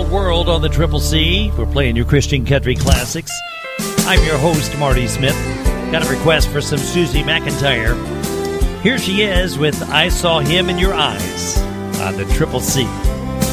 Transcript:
Real World on the Triple C. We're playing your Christian country classics. I'm your host, Marty Smith. Got a request for some Susie McIntyre. Here she is with I Saw Him in Your Eyes on the Triple C.